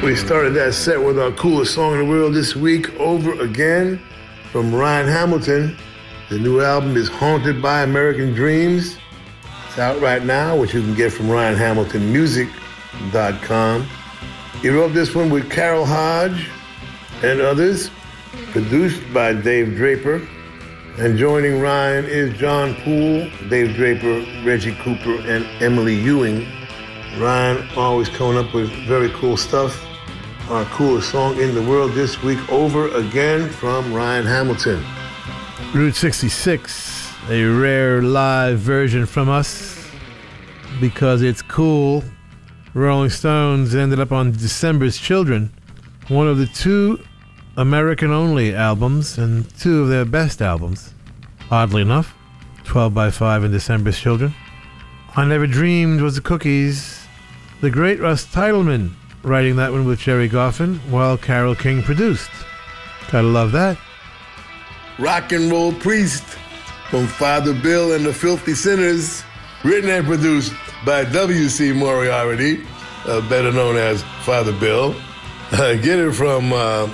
We started that set with our coolest song in the world this week, Over Again, from Ryan Hamilton. The new album is Haunted by American Dreams. It's out right now, which you can get from RyanHamiltonMusic.com. He wrote this one with Carol Hodge and others, produced by Dave Draper. And joining Ryan is John Poole, Dave Draper, Reggie Cooper, and Emily Ewing. Ryan always coming up with very cool stuff. Our coolest song in the world this week, Over Again, from Ryan Hamilton. Route 66, a rare live version from us because it's cool. Rolling Stones ended up on December's Children, one of the two American-only albums and two of their best albums. Oddly enough, 12 by 5 and December's Children. I Never Dreamed was the Cookies. The great Russ Titelman writing that one with Jerry Goffin while Carole King produced. Gotta love that. Rock and Roll Priest from Father Bill and the Filthy Sinners, written and produced by W.C. Moriarty, better known as Father Bill. Get it from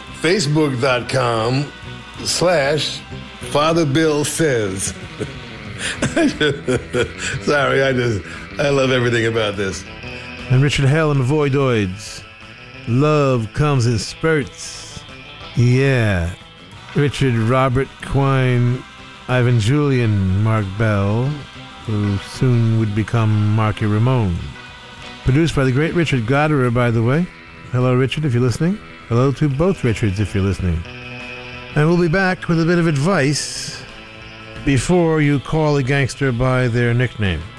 Facebook.com/Father Bill Says. Sorry, I love everything about this. And Richard Hell and the Voidoids. Love Comes in Spurts. Yeah. Richard Robert Quine, Ivan Julian, Mark Bell, who soon would become Marky Ramone. Produced by the great Richard Goddard, by the way. Hello, Richard, if you're listening. Hello to both Richards, if you're listening. And we'll be back with a bit of advice before you call a gangster by their nickname.